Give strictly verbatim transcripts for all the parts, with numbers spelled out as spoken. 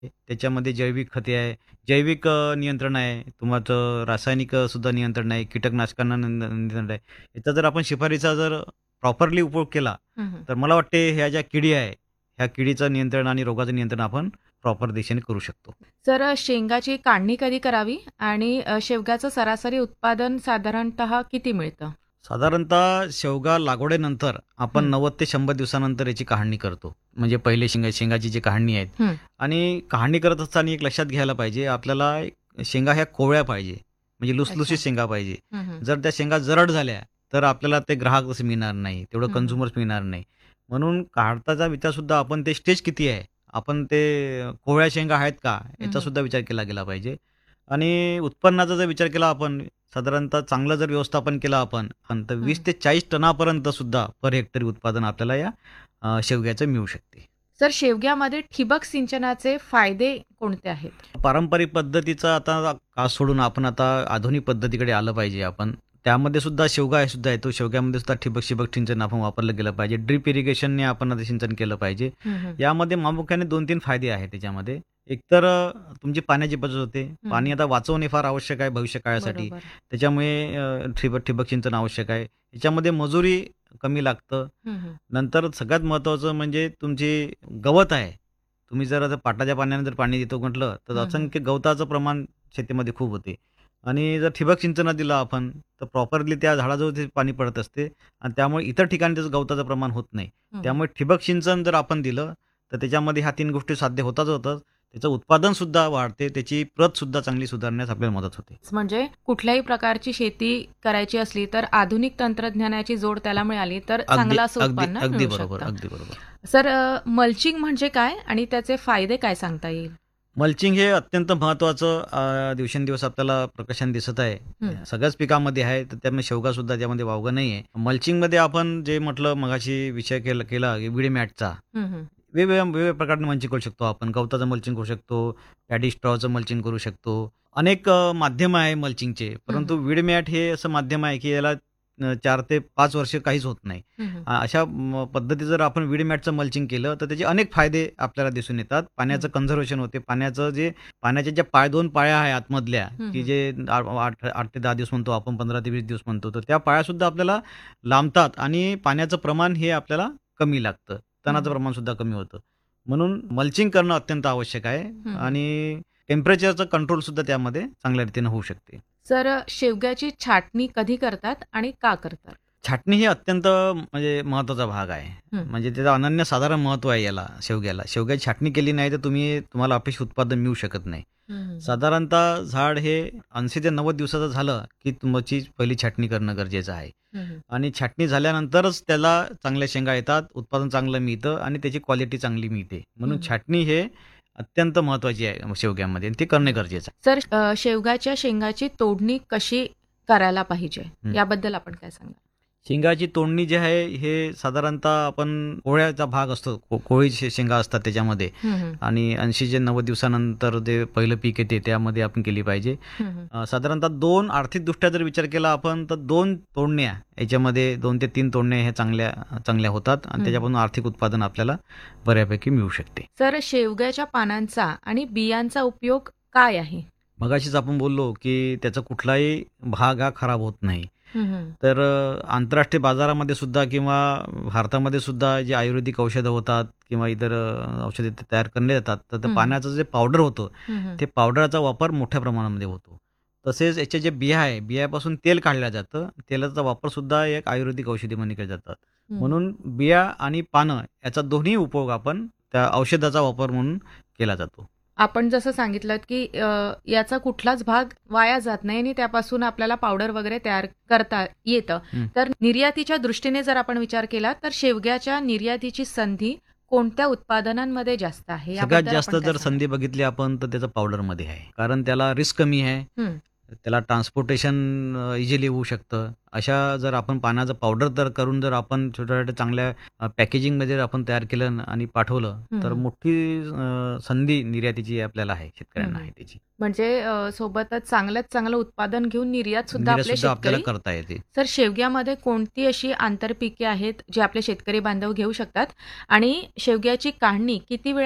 त्याच्यामध्ये जैविक खते आहे, जैविक अ, नियंत्रण आहे, तुमचं रासायनिक अ, सुद्धा नियंत्रण आहे, कीटकनाशकांना न न नियंत्रण आहे. याचा जर आपण शिफारसीचा जर प्रॉपरली उपयोग केला, हं, हं. तर मला वाटते ह्या ज्या किडी आहे, ह्या किडीचं नियंत्रण आणि रोगाचं नियंत्रण आपण प्रॉपर दिशेने करू शकतो. सर अ, शेंगाची काढणी कधी करावी आणि अ, शेवग्याचं सरासरी उत्पादन साधारणतः किती मिळतं? साधारणतः शेवगा लागवडीनंतर आपण हं, नव्वद ते शंभर दिवसानंतर याची काढणी करतो. म्हणजे पहिले शेंगा शेंगाची जी काढणी आहे हं. आणि काढणी करत असताना एक लक्षात घ्यायला पाहिजे, आपल्याला शेंगा ह्या कोवळ्या पाहिजे, म्हणजे अच्छा. लुसलुशीत शेंगा पाहिजे. हं, हं. जर त्या शेंगा जरड झाल्या, तर आपल्याला ते ग्राहक तसे मिळणार नाही, तेवढं हं, हं. कन्झ्युमर्स मिळणार नाही. म्हणून काढताचा विचारसुद्धा आपण ते स्टेज किती आहे, आपण ते कोवळ्या शेंगा आहेत का, हं, हं. याचासुद्धा विचार केला गेला पाहिजे. आणि उत्पन्नाचा जर विचार केला आपण, साधारणतः चांगलं जर व्यवस्थापन केलं आपण, पण तर हं. वीस ते चाळीस टनापर्यंत सुद्धा पर हेक्टरी उत्पादन आपल्याला या अ, शेवग्याचं मिळू शकते. सर शेवग्यामध्ये ठिबक सिंचनाचे फायदे कोणते आहेत? पारंपरिक पद्धतीचा आता कास सोडून आपण आता आधुनिक पद्धतीकडे आलं पाहिजे आपण. त्यामध्ये सुद्धा शेवगा हे सुद्धा येतो. शेवग्यामध्ये सुद्धा ठिबक ठिबक सिंचन आपण वापरलं गेलं पाहिजे. ड्रिप इरिगेशनने आपण आता सिंचन केलं पाहिजे. हं, हं. यामध्ये प्रामुख्याने दोन तीन फायदे आहेत त्याच्यामध्ये. एकतर अ, तुमची पाण्याची बचत होते. हं, पाणी हं. आता वाचवणे फार आवश्यक आहे भविष्य काळासाठी. बरोबर. त्याच्यामुळे अ, ठिबक ठिबक सिंचन आवश्यक आहे. याच्यामध्ये मजुरी कमी लागतं. हं, हं. नंतर सगळ्यात महत्त्वाचं म्हणजे तुमची गवत आहे. तुम्ही जर आता पाटाच्या पाण्याने जर पाणी देतो म्हटलं, तर हं, हं. असंख्य गवताचं प्रमाण शेतीमध्ये खूप होते. आणि जर ठिबक सिंचनात दिलं आपण, तर प्रॉपरली त्या झाडाजवळ ते पाणी पडत असते आणि त्यामुळे इतर ठिकाणी त्याचं गवताचं प्रमाण होत नाही. हं, हं. त्यामुळे ठिबक सिंचन जर आपण दिलं, तर त्याच्यामध्ये ह्या तीन गोष्टी साध्य होताच होतात. त्याचं उत्पादनसुद्धा वाढते, त्याची प्रतसुद्धा चांगली सुधारण्यास आपल्याला मदत होते. म्हणजे कुठल्याही प्रकारची शेती करायची असली तर आधुनिक तंत्रज्ञानाची जोड त्याला मिळाली तर अगदी, चांगलं असं अगदी, उत्पन्न अगदी मिळू बरोबर, शकतं. अगदी बरोबर. सर अ, मल्चिंग म्हणजे काय आणि त्याचे फायदे काय सांगता येईल? मल्चिंग हे अत्यंत महत्त्वाचं अ, दिवसेंदिवस आपल्याला प्रकर्षाने दिसत आहे. हं, सगळ्याच पिकामध्ये आहे, तर त्यामुळे शेवगासुद्धा त्यामध्ये वावगं नाही आहे. मल्चिंगमध्ये आपण जे म्हटलं मगाशी विषय केला केला विड मॅटचा. हं, हं. वेगवेगळ्या वेगवेगळ्या प्रकारने मल्चिंग करू शकतो आपण. गवताचं मल्चिंग करू शकतो, पॅडी स्ट्रॉचं मल्चिंग करू शकतो. अनेक अ, माध्यमं आहे मल्चिंगचे, हं, परंतु हं. विड मॅट हे असं माध्यम आहे, की याला अ, चार ते पाच वर्ष काहीच होत नाही. हं, हं. अ, अशा म पद्धती जर आपण विड मॅटचं मल्चिंग केलं, तर त्याचे अनेक फायदे आपल्याला दिसून येतात. पाण्याचं हं. कन्झर्वेशन होते. पाण्याचं जे पाण्याच्या ज्या पाय दोन पाया आहे आतमधल्या, हं, की हं. जे आ आठ आठ ते दहा दिवस म्हणतो आपण, पंधरा ते वीस दिवस म्हणतो, तर त्या पायासुद्धा आपल्याला लांबतात आणि पाण्याचं प्रमाण हे आपल्याला कमी लागतं. हं, तणाचं हं. प्रमाणसुद्धा कमी होतं. म्हणून मल्चिंग करणं अत्यंत आवश्यक आहे हं, हं. आणि टेम्परेचरचं कंट्रोलसुद्धा त्यामध्ये चांगल्या रीतीनं होऊ शकते. सर अ, शेवग्याची छाटणी कधी करतात आणि का करतात? छाटणी ही अत्यंत म्हणजे महत्त्वाचा भाग आहे. हं. म्हणजे त्याचं अनन्यसाधारण महत्त्व आहे याला शेवग्याला. शेवग्याची छाटणी केली नाही तर तुम्ही तुम्हाला अपेक्षित उत्पादन मिळू शकत नाही. हं, हं, हं. साधारणतः झाड हे ऐंशी ते नव्वद दिवसाचं झालं, की तुमची पहिली छाटणी करणं गरजेचं आहे. हं, हं. आणि छाटणी झाल्यानंतरच त्याला चांगल्या शेंगा येतात, उत्पादन चांगलं मिळतं आणि त्याची क्वालिटी चांगली मिळते. हं, म्हणून हं. छाटणी हे अत्यंत महत्त्वाची आहे शेवग्यामध्ये आणि ते करणं गरजेचं सर अ, शेवगाच्या शेंगाची तोडणी कशी करायला पाहिजे? आहे. याबद्दल आपण काय सांगाल? शेंगाची तोडणी जी आहे हे साधारणतः आपण कोहळ्याचा भाग असतो. को कोळी शे शेंगा असतात त्याच्यामध्ये हं, हं. आणि ऐंशी ते नव्वद दिवसानंतर जे पहिलं पीक येते त्यामध्ये आपण केली पाहिजे. हं, हं. अ, साधारणतः दोन आर्थिकदृष्ट्या जर विचार केला आपण तर दोन तोडण्या याच्यामध्ये दोन ते तीन तोडण्या ह्या चांगल्या चांगल्या होतात आणि हं, हं. त्याच्यापासून आर्थिक उत्पादन आपल्याला बऱ्यापैकी मिळू शकते. सर शेवग्याच्या पानांचा आणि बियांचा उपयोग काय आहे? मगाशीच आपण बोललो, की त्याचा कुठलाही भाग हा खराब होत नाही. हं, हं. तर अ, आंतरराष्ट्रीय बाजारामध्ये सुद्धा किंवा भारतामध्ये सुद्धा जे आयुर्वेदिक औषधं होतात किंवा इतर अ, औषधे ते तयार करले जातात, तर ते हं, हं. पाण्याचं जे पावडर होतं, हं, हं. ते पावडरचा वापर मोठ्या प्रमाणामध्ये होतो. तसेच याचे जे बिया आहे, बियापासून तेल काढलं जातं. तेलाचा वापरसुद्धा एक आयुर्वेदिक औषधीमध्ये केले जातात. हं, हं. म्हणून बिया आणि पानं याचा दोन्ही उपयोग आपण त्या औषधाचा वापर म्हणून केला जातो. आपण जसं सांगितलंत, की अ, याचा कुठलाच भाग वाया जात नाही आणि त्यापासून आपल्याला पावडर वगैरे तयार करता येतं. हं. तर निर्यातीच्या दृष्टीने जर आपण विचार केला, तर शेवग्याच्या निर्यातीची संधी कोणत्या उत्पादनांमध्ये जास्त आहे? सगळ्यात याबद्दल जास्त आपण काय जर सांगाल? संधी बघितली आपण तर त्याचं पावडरमध्ये आहे. कारण त्याला रिस्क कमी आहे. हं. त्याला ट्रान्सपोर्टेशन अ, इझिली होऊ शकतं. अशा जर आपण पानाचं पावडर तर करून जर आपण छोट्या-छोट्या चांगल्या अ, पॅकेजिंगमध्ये जर आपण तयार केलं न आणि पाठवलं, हं, तर हं. मोठी अ, संधी निर्यातीची आपल्याला आहे, हं, शेतकऱ्यांना हं. आहे त्याची. म्हणजे अ, सोबतच चांगल्यात चांगलं उत्पादन घेऊन निर्यात सुद्धा आपले निर्यातसुद्धा आपल्याला शेतकरी करता येते. सर शेवग्यामध्ये कोणती अशी आंतरपिके आहेत, जे आपले शेतकरी बांधव घेऊ शकतात? आणि शेवग्याची काढणी किती वेळा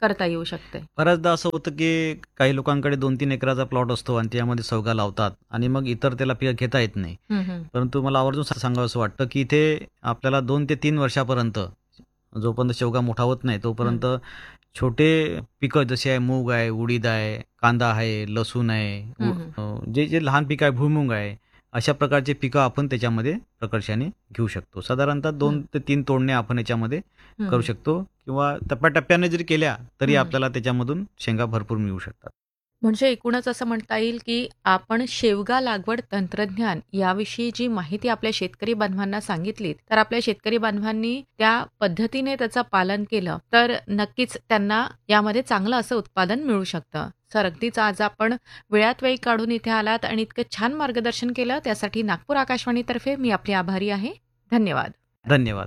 करता येऊ शकते. बऱ्याचदा असं होतं की काही लोकांकडे दोन तीन एकराचा प्लॉट असतो आणि त्यामध्ये शेवगा लावतात आणि मग इतर त्याला पिकं घेता येत नाही. हं, हं. परंतु मला आवर्जून सा- सांगावंसं वाटतं की इथे आपल्याला दोन ते तीन वर्षापर्यंत जोपर्यंत शेवगा मोठा होत नाही तोपर्यंत छोटे पिकं जसे आहे मूग आहे, उडीद आहे, कांदा आहे, लसूण आहे, उ- हं, हं. अं, जे जे लहान पिकं आहे भुईमुग आहे, अशा प्रकारचे पिकं आपण त्याच्यामध्ये प्रकर्षाने घेऊ शकतो. साधारणतः दोन ते तीन तोडणे आपण याच्यामध्ये हं, करू हं. शकतो किंवा टप्प्याटप्प्याने जरी केल्या तरी हं. आपल्याला त्याच्यामधून शेंगा भरपूर मिळू शकतात. म्हणजे एकूणच असं म्हणता येईल, की आपण शेवगा लागवड तंत्रज्ञान याविषयी जी माहिती आपल्या शेतकरी बांधवांना सांगितलीत, तर आपल्या शेतकरी बांधवांनी त्या पद्धतीने त्याचं पालन केलं, तर नक्कीच त्यांना यामध्ये चांगलं असं उत्पादन मिळू शकतं. सर, अगदीच आज आपण वेळात वेळ काढून इथे आलात आणि इतकं छान मार्गदर्शन केलं, त्यासाठी नागपूर आकाशवाणीतर्फे मी आपली आभारी आहे. धन्यवाद. धन्यवाद.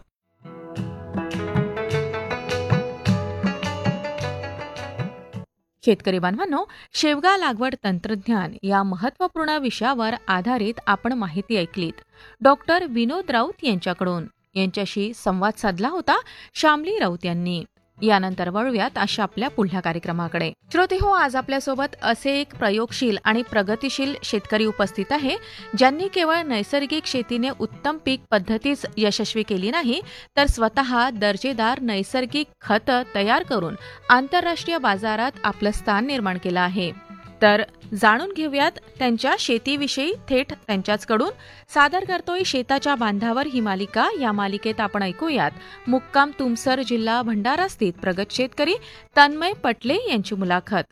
शेतकरी बांधवांनो, शेवगा लागवड तंत्रज्ञान या महत्त्वपूर्ण विषयावर आधारित आपण माहिती ऐकलीत. डॉक्टर विनोद राऊत यांच्याकडून. यांच्याशी संवाद साधला होता श्यामली राऊत यांनी. यानंतर वळूयात अशा आपल्या पुढल्या कार्यक्रमाकडे. श्रोते हो, आज आपल्यासोबत असे एक प्रयोगशील आणि प्रगतिशील शेतकरी उपस्थित आहे, ज्यांनी केवळ नैसर्गिक शेतीने उत्तम पीक पद्धतीच यशस्वी केली नाही, तर स्वतः दर्जेदार नैसर्गिक खतं तयार करून आंतरराष्ट्रीय बाजारात आपलं स्थान निर्माण केलं आहे. तर जाणून घेऊयात त्यांच्या शेतीविषयी थेट त्यांच्याचकडून. सादर करतोय शेताच्या बांधावर ही मालिका. या मालिकेत आपण ऐकूयात मुक्काम तुमसर, जिल्हा भंडारा स्थित प्रगत शेतकरी तन्मय पटले यांची मुलाखत.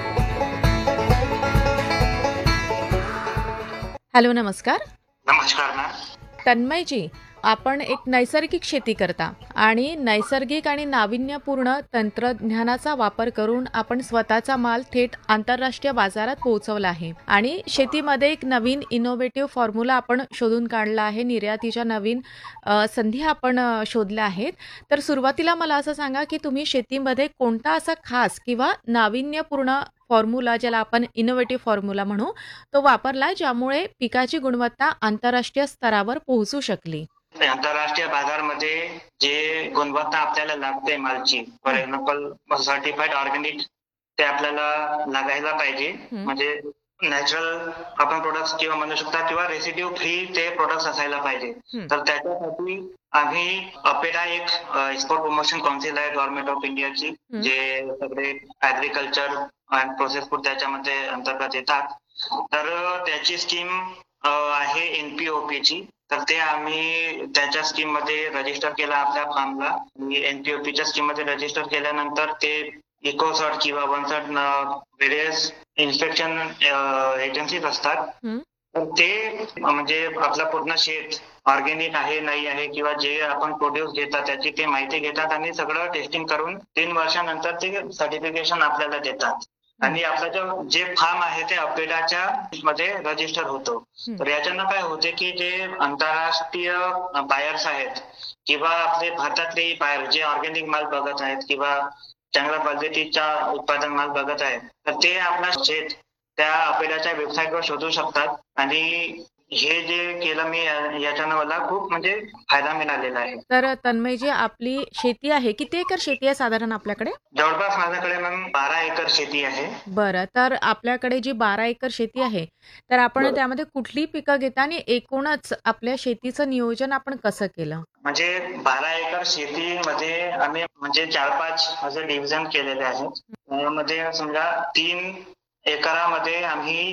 हॅलो, नमस्कार. नमस्कार मॅम. तन्मयजी, आपण एक नैसर्गिक शेती करता आणि नैसर्गिक आणि नाविन्यपूर्ण तंत्रज्ञानाचा वापर करून आपण स्वतःचा माल थेट आंतरराष्ट्रीय बाजारात पोहोचवला आहे आणि शेतीमध्ये एक नवीन इनोव्हेटिव्ह फॉर्म्युला आपण शोधून काढला आहे. निर्यातीच्या नवीन अ, संधी आपण अ, शोधल्या आहेत. तर सुरुवातीला मला असं सांगा की तुम्ही शेतीमध्ये कोणता असा खास किंवा नाविन्यपूर्ण फॉर्म्युला, ज्याला आपण इनोव्हेटिव्ह फॉर्म्युला म्हणू, तो वापरला ज्यामुळे पिकाची गुणवत्ता आंतरराष्ट्रीय स्तरावर पोहोचू शकली. आंतरराष्ट्रीय बाजारमध्ये जे गुणवत्ता आपल्याला लागते मालची, फॉर एक्झाम्पल सर्टिफाईड ऑर्गॅनिक, ते आपल्याला लागायला पाहिजे. हं. म्हणजे नॅचरल आपण प्रोडक्ट्स किंवा म्हणू शकता किंवा रेसिड्यू फ्री ते प्रोडक्ट्स असायला पाहिजे. हं. तर त्याच्यासाठी आम्ही अपेडा एक एक्सपोर्ट प्रमोशन काउन्सिल आहे गव्हर्नमेंट ऑफ इंडियाची, हं. जे सगळे ऍग्रिकल्चर अँड प्रोसेस फूड त्याच्यामध्ये अंतर्गत येतात. तर त्याची स्कीम आहे एनपीओपी ची. तर ते आम्ही त्याच्या स्कीम मध्ये रजिस्टर केलं आपल्या फार्मला. आणि एनपीओपीच्या स्कीम मध्ये रजिस्टर केल्यानंतर ते इकोसर्ट किंवा वनसर्ट व्हेरियस इन्स्पेक्शन एजन्सीज असतात. हं. तर ते म्हणजे आपलं पूर्ण शेत ऑर्गॅनिक आहे नाही आहे किंवा जे आपण प्रोड्यूस घेतात त्याची ते माहिती घेतात आणि सगळं टेस्टिंग करून तीन वर्षानंतर ते सर्टिफिकेशन आपल्याला देतात. आणि आपलं जे फार्म आहे ते अपेडाच्या मध्ये रजिस्टर होतो. हं. तर याच्यानं काय होते की जे आंतरराष्ट्रीय बायर्स आहेत किंवा आपले भारतातले बायर जे ऑर्गॅनिक माल बघत आहेत किंवा चांगल्या पद्धतीचा उत्पादन माल बघत आहेत, तर ते आपला शेत त्या अपेडाच्या वेबसाईटवर शोधू शकतात. आणि हे जे केलं मी या- याच्यानं मला खूप म्हणजे फायदा मिळालेला आहे. तर तन्मयजी, आपली शेती आहे, किती एकर शेती आहे साधारण आपल्याकडे? जवळपास माझ्याकडे मॅम बारा एकर शेती आहे. बरं, तर आपल्याकडे जी बारा एकर शेती आहे, तर आपण बरं. त्यामध्ये कुठली पिकं घेता आणि एकूणच आपल्या शेतीचं नियोजन आपण कसं केलं? म्हणजे बारा एकर शेतीमध्ये आम्ही म्हणजे चार पाच असे डिव्हिजन केलेले आहेत. त्यामध्ये समजा तीन एकरामध्ये आम्ही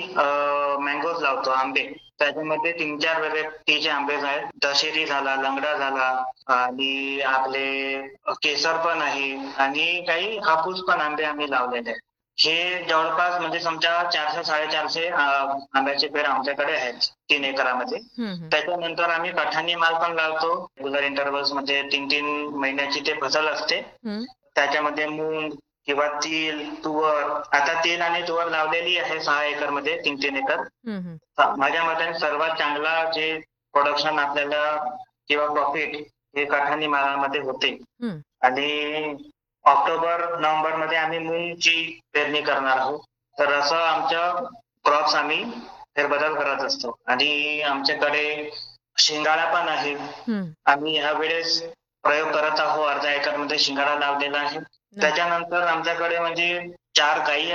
मँगोज लावतो, आंबे. त्याच्यामध्ये तीन चार व्हरायटीचे आंबे आहेत. दशेरी झाला, लंगडा झाला आणि आपले केसर पण आहे आणि काही हापूस पण आंबे आम्ही लावलेले आहेत. हे जवळपास म्हणजे समजा चारशे साडेचारशे अं, आंब्याचे पेड़ आमच्याकडे आहेत तीन एकरामध्ये. हं, हं. त्याच्यानंतर आम्ही कठाणी माल पण लावतो. रेग्युलर इंटरव्हल्स मध्ये तीन तीन महिन्याची ते फसल असते. हं. त्याच्यामध्ये मूग किंवा तीळ, तुवर. आता तीळ आणि तुवर लावलेली आहे सहा एकर मध्ये, तीन तीन एकर. हं, हं. माझ्या मते सर्वात चांगला जे प्रोडक्शन आपल्याला किंवा प्रॉफिट हे कठाणी मालामध्ये होते. हं. आणि ऑक्टोबर नोव्हेंबर मध्ये आम्ही मूगची पेरणी करणार आहोत. तर असं आमच्या क्रॉप्स आम्ही फेरबदल करत असतो. आणि आमच्याकडे शेंगाळा पण आहे. हं. आम्ही ह्या वेळेस प्रयोग करत आहोत. अर्धा एकर मध्ये शिंगाडा लावलेला आहे. त्याच्यानंतर आमच्याकडे म्हणजे चार गायी